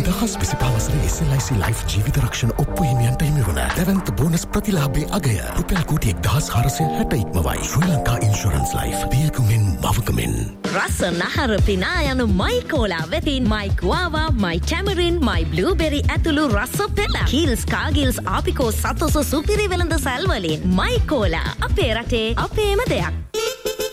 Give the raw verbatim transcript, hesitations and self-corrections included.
දෙදහස් විසිපහ වසරේ S L ආයි සී ලයිෆ් ජීවිත රක්ෂණ ඔප්පු හිමියන්ට හිමි වන දැවැන්ත බෝනස් ප්‍රතිලාභයේ අගය රුපියල් කෝටි එක්දහස් හාරසිය හැට ඉක්මවයි. ශ්‍රී ලංකා ඉන්ෂුරන්ස් ලයිෆ් පියකුමින් මවකමින්. රස නහර පිනා යනු මයි කෝලා වෙතින් මයි ගුආවා, මයි ටැමරින්, මයි බ්ලූබෙරි ඇතුළු රස පෙළ. කිල්ස්, කාගිල්ස්, ආපිකෝ සතොස සුපිරි වෙළඳ සැල් වලින් මයි කෝලා. අපේ රටේ අපේම දෙයක්.